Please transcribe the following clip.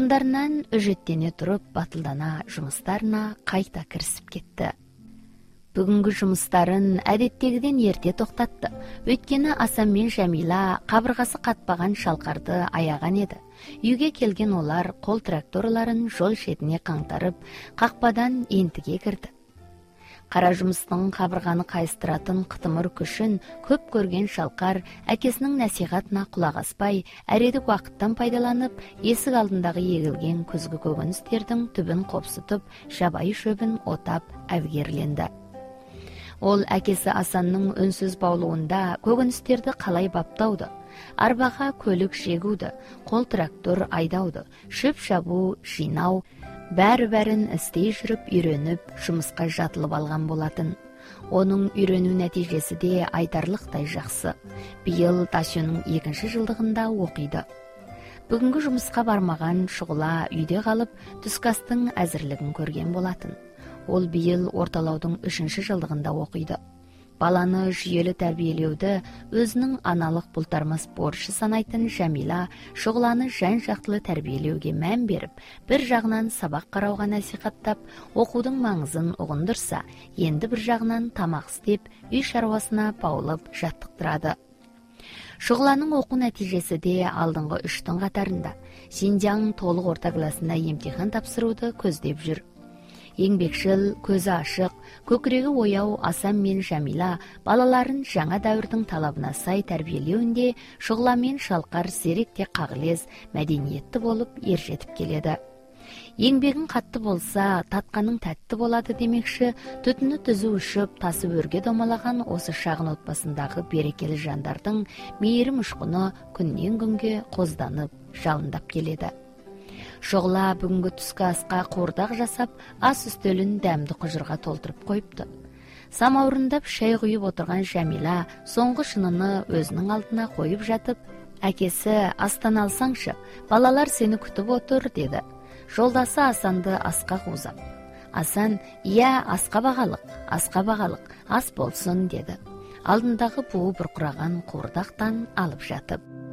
Орындарынан өжеттене тұрып, батылдана жұмыстарына қайта кірісіп кетті. Бүгінгі жұмыстарын әдеттегіден ерте тоқтатты. Өйткені Асан мен Жәмила қабырғасы қатпаған шалқарды аяған еді. Үйге келген олар қол тракторларын жол шетіне қаңтарып, қақпадан ентіге кірді. Қара жұмыстың қабырғаны қайыстыратын қытымыр күшін көп көрген шалқар әкесінің насихатына құлақ аспай, әредік уақыттан пайдаланып, есік алдындағы егілген күзгі көкөністердің түбін қопсытып, жабайы шөбін отап әвгерленді. Ол әкесі Асанның үнсіз баулуында көкөністерді қалай баптауды, арбаға көлік жегуді, қол трактор айдауды, шөп шабу, жинау, бәрі-бәрін істей жүріп үйреніп, жұмысқа жатылып алған болатын. Оның үйрену нәтижесі де айтарлықтай жақсы. Биыл Тасөның 2-ші жылдығында оқиды. Бүгінгі жұмысқа бармаған Шұғыла үйде қалып, түскі астың әзірлігін көрген болатын. Ол биыл орталаудың 3-ші жылдығында оқиды. Баланы жүйелі тәрбиелеуді өзінің аналық бұлтармас борышы санайтын Жәмила Шұғыланы жан-жақтылы тәрбиелеуге мән беріп, бір жағынан сабақ қарауға насихаттап, оқудың маңызын ұғындырса, енді бір жағынан тамақ істеп, үй шаруасына баулып жаттықтырады. Шұғыланың оқу нәтижесі де алдыңғы 3-тің қатарында. Синьцзян толық орта класында емтихан тапсыруды көздеп жүр. Еңбекшіл, көзі ашық, көкірегі ояу Асан мен Жәмила балаларын жаңа дәуірдің талабына сай тәрбиелеуінде Шұғыла мен Шалқар зеректе қағылез, мәдениетті болып ержетіп келеді. Еңбегін қатты болса, татқаның тәтті болады демекші, түтіні түзу ұшып, тасы өрге домалаған осы шағын отбасындағы берекелі жандардың мейірім ұшқыны күннен күнге қозданып, жалындап келеді. Шұғыла бүгінгі түскі асқа қуырдақ жасап, ас үстелін дәмді құжырға толтырып қойыпты. Самаурындап шай құйып отырған Жәмила соңғы шыныны өзінің алдына қойып жатып, әкесі астан алсаңшы, балалар сені күтіп отыр, деді. Жолдасы Асанды асқа қуызап. Асан, иә, асқа бағалық, ас болсын, деді. Алдындағы буы бұрқыраған қуырдақтан алып жатып.